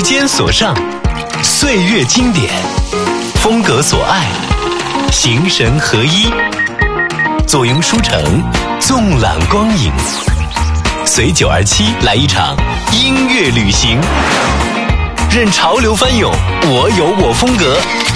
间所上，岁月经典，风格所爱，形神合一。坐拥书城，纵览光影，随927来一场音乐旅行。任潮流翻涌，我有我风格，